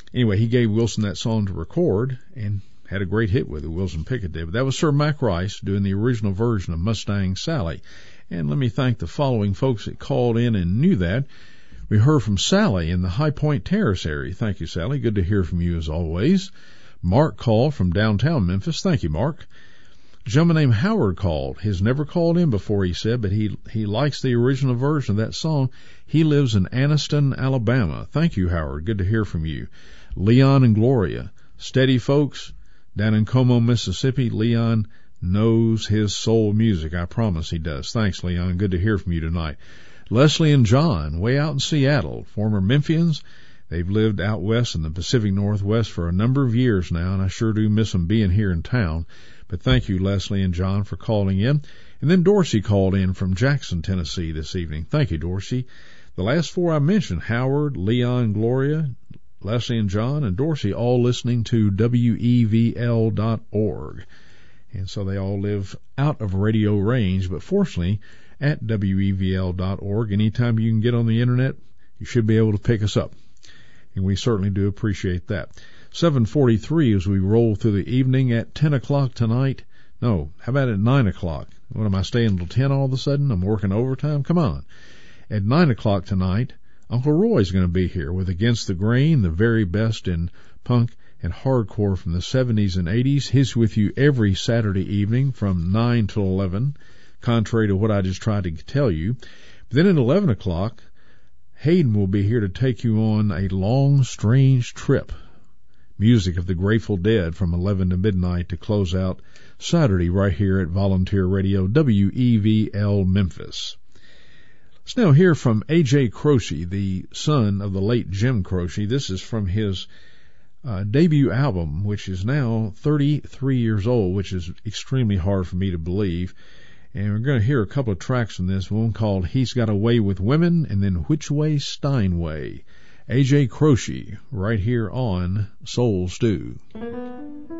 Anyway, he gave Wilson that song to record and had a great hit with it. Wilson Pickett did. But that was Sir Mac Rice doing the original version of Mustang Sally. And let me thank the following folks that called in and knew that. We heard from Sally in the High Point Terrace area. Thank you, Sally. Good to hear from you as always. Mark called from downtown Memphis. Thank you, Mark. A gentleman named Howard called. He's never called in before, he said, but he likes the original version of that song. He lives in Anniston, Alabama. Thank you, Howard. Good to hear from you. Leon and Gloria. Steady folks down in Como, Mississippi. Leon knows his soul music. I promise he does. Thanks, Leon. Good to hear from you tonight. Leslie and John, way out in Seattle, former Memphians. They've lived out west in the Pacific Northwest for a number of years now, and I sure do miss them being here in town. But thank you, Leslie and John, for calling in. And then Dorsey called in from Jackson, Tennessee this evening. Thank you, Dorsey. The last four I mentioned, Howard, Leon, Gloria, Leslie and John, and Dorsey, all listening to WEVL.org. And so they all live out of radio range, but fortunately, at WEVL.org, anytime you can get on the internet, you should be able to pick us up. And we certainly do appreciate that. 7:43 as we roll through the evening. At 10 o'clock tonight. No, how about at 9 o'clock? What, am I staying until 10 all of a sudden? I'm working overtime? Come on. At 9 o'clock tonight, Uncle Roy's going to be here with Against the Grain, the very best in punk and hardcore from the 70s and 80s. He's with you every Saturday evening from 9 till 11, contrary to what I just tried to tell you. But then at 11 o'clock, Hayden will be here to take you on a long, strange trip. Music of the Grateful Dead from 11 to midnight to close out Saturday right here at Volunteer Radio, WEVL Memphis. Let's now hear from A.J. Croce, the son of the late Jim Croce. This is from his debut album, which is now 33 years old, which is extremely hard for me to believe. And we're going to hear a couple of tracks from this, one called He's Got a Way with Women, and then Which Way Steinway. A.J. Croce, right here on Soul Stew.